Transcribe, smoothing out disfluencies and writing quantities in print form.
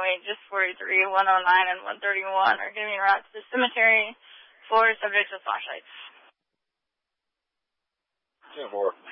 Highway, just 43, 109, and 131 are giving route to the cemetery for subjects with flashlights. 10-4.